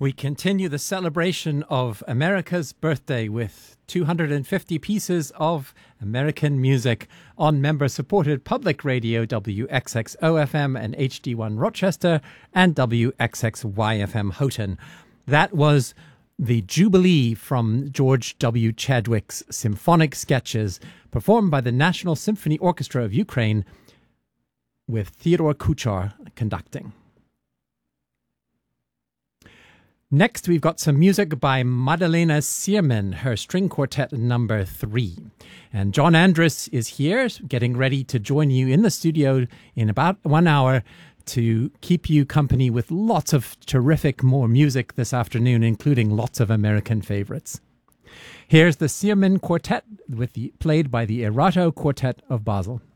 We continue the celebration of America's birthday with 250 pieces of American music on member-supported public radio WXXO-FM and HD1 Rochester and WXXY-FM Houghton. That was the Jubilee from George W. Chadwick's Symphonic Sketches, performed by the National Symphony Orchestra of Ukraine with Theodore Kuchar conducting. Next, we've got some music by Madalena Sierman, her string quartet number 3. And John Andrus is here, getting ready to join you in the studio in about 1 hour to keep you company with lots of terrific more music this afternoon, including lots of American favorites. Here's the Sierman Quartet played by the Erato Quartet of Basel.